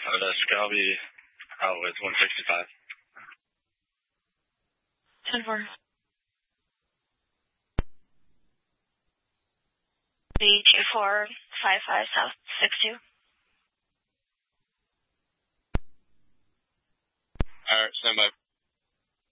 Scalby out with 165. 10-4. B2455 South 62. Alright, stand by.